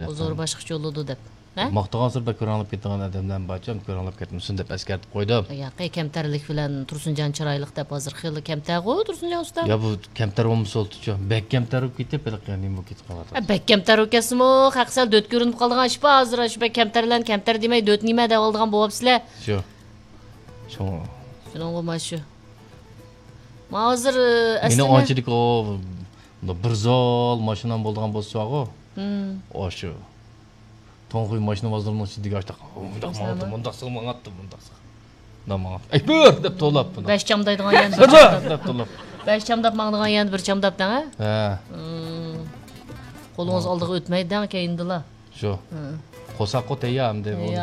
O zor başqacha oldu deb. Maqtagan sırda ko'ranlab ketgan odamdan bacham ko'ranlab ketmasin deb eskartib qo'ydim. Ya kamtarlik bilan Tursunjon chiroyliq deb hozir xili kamtar-ku Tursunjon usta. Ya bu kamtar olmasa oldu-chu. Bek kamtar bo'lib ketib, nima bo'lib ketib qoladi. Bek kamtar o'kasimi? Haqsal döt ko'rinib qolgan ish bu hozir shu bek kamtarlan kamtar demay döt nima deb olgan bo'psizlar. Shu. Shunga bo'lmas shu. Men hozir meni onchilik o bir zol mashinam bo'lgan bo'lsa-ku. O shu. To'nqo'y mashina bozorining ichidagi ochdi. Mundaq sig'mang'atdi, mundaq. Nima? Aytbir deb to'lab buni. 5 chamdaydigan yana deb to'lab. 5 chamdab mangdigan yana 1 chamdabdan, ha? Ha. Qo'lingiz oldiga o'tmaydi-dan keyindilar. Shu. Qo'saqqa teyam deb bo'ldi.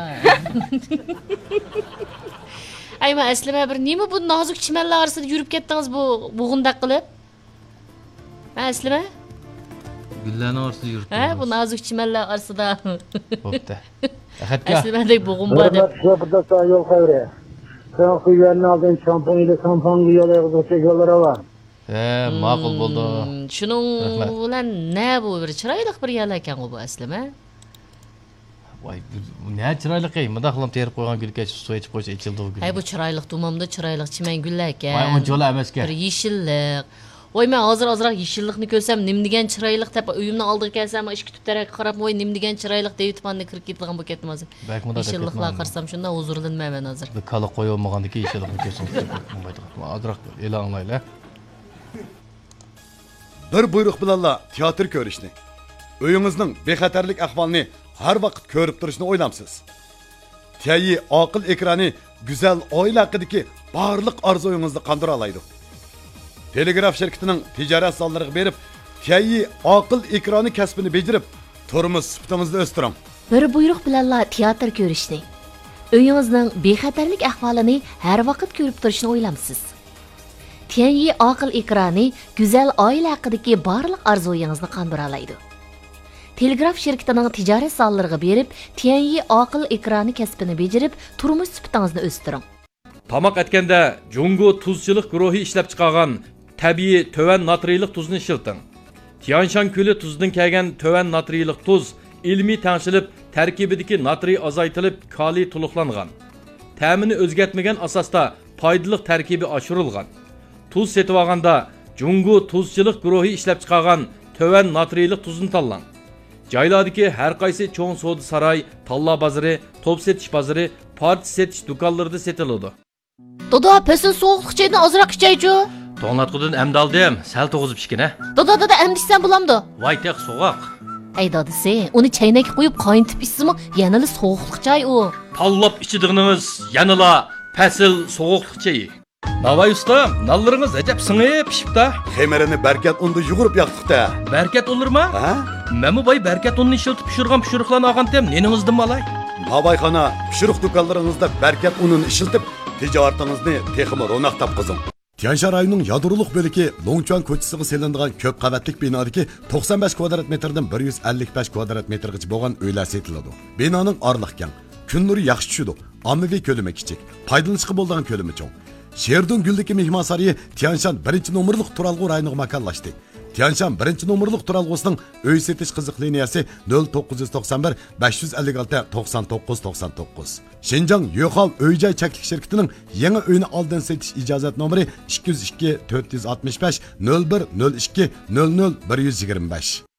Ayma aslima bir nima bu nozik chimanlar orasida yurib ketdingiz bu bug'undaq qilib? Ha, aslima? Gullarning orasida yuribdi. Ha, bu nozik chimanlar orasida. Bo'pti. Ahadga. Aslimadek bug'un bor deb. Burada yo'l qayri. Sen quylarni oldin shampon ile sampangi yo'lga yo'llara var. He, ma'qul bo'ldi. Shuning bilan ne bu bir chiroyli bir yal ekan bu aslima. Voy, ne chiroyli qey, mudaqlam terib qo'ygan gulga suv ichib qo'ysa ichildi bu gul. Hay bu chiroyli tumamda chiroyli chiman gullar ekan. Voy, uncholar emasga. Bir yeshillik. Voy men hozir yeshillikni ko'rsam, nim degan chiroyli deb uyimni oldiga kelsam, ish kutib tarafga qarab, voy nim degan chiroyli deb yutmanda kirib ketgan bo'lib ketdim hozir. Yeshilliklar qarsam shundan huzurlanmayman hozir. Bu kala qo'yolmagandiki yeshillikni ko'rsam bo'lmaydi. Azroq e'lon qilaylik. Bir buyruq bilanla teatr ko'rishni, uyingizning bexatarlik ahvolini har vaqt ko'rib turishni o'ylamsiz. Tayi aql ekrani go'zal oila haqidagi barliq orzuyingizni qandira oladi. Telegraf şirketining tijorat sonlariga berib, Tayi aql ekrani kasbini bejirib, turmush sifatingizni o'stiring. Bir buyruq bilanla teatr ko'rishni, uyingizning bexatarlik ahvolini har vaqt ko'rib turishni o'ylamsiz. Tayi aql ekrani go'zal oila haqidagi barliq orzuyingizni qandira oladi. Telegraf şirketining tijorat sonlariga berib, Tayi aql ekrani kasbini bejirib, turmush sifatingizni o'stiring. Tamaq etganda Jungo tuzchilik guruhi ishlab chiqargan tabiiy töven natriylik tuzni ishilting. Tianshan ko'li tuzidan kelgan töven natriylik tuz ilmiy tangshilib, tarkibidagi natriy azaytilib, kaliy to'liqlangan. Ta'mini o'zgartmagan asosda foydali tarkibi oshirilgan. Tuz setib olganda Jungo tuzchilik guruhi ishlab chiqargan töven natriylik tuzni tanlang. Joylardagi har qaysi cho'ng savdo saroy, talla bozori, top setish bozori, parti setish do'konlarida setiladi. Dodo, pesin sovuqlikchaydan ozroq ichaychu. To'nglatqudan amdaldim, sal to'g'izib ishkina. Dodo, amdishsan bo'lamdi. Voy, teq so'g'oq. Ay dadisi, uni chaynakka qo'yib qayntib ichsimi, yanali sovuqlik chay u. Tallab ichidig'inimiz yanala fasil sovuqlik chayi. Navay usta, nallaringiz ajab singib pishibdi. Xemerini barkat unda yugurib yoqdiqda. Barkat olurma? Ha? Meni boy barkat unni ishiltib pishirgan pishiriqlarni olgantem, neningizdan malay? Babayxona pishiriq do'konlaringizda barkat unini ishiltib, tijoratingizni texmi ro'naq topqizing. Tianshan rayonining yadroliq bo'ligi Longchuan ko'chasiga selinadigan ko'p qavatlik binodagi 95 kvadrat metrdan 155 kvadrat metrgacha bo'lgan uylar setiladi. Binoning orliq keng, kun nuri yaxshi tushadi, ommaviy ko'lami kichik, foydalanishga bo'ladigan ko'lami cho'ng. Sherdun Guldagi mehmonsariyi Tianshan 1-nomerlik turalg'u rayoniga makonlashdi. Tianshan 1-nomerlik turalg'usining uy setish qiziq liniyasi 0991 556 99 99. Şinjan Yo'qol uy-joy chaklik shirkatining yangi uyni oldin setish ijozat nomeri 202 465 01 02 00 125.